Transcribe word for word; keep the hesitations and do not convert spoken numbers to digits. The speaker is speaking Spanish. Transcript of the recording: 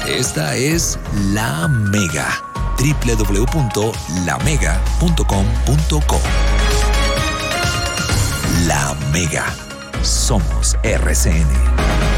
Esta es La Mega. doble u doble u doble u punto la mega punto com punto co. La Mega. Somos R C N.